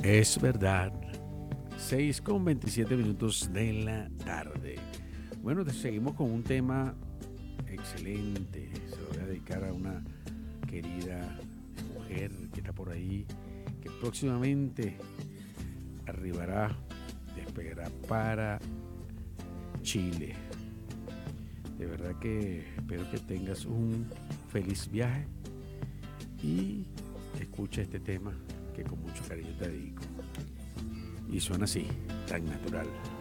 Es verdad. 6:27 de la tarde. Bueno, seguimos con un tema excelente. Se lo voy a dedicar a una querida mujer que está por ahí, que próximamente arribará, despegará para Chile. De verdad que espero que tengas un feliz viaje y escucha este tema que con mucho cariño te dedico. Y suena así, tan natural.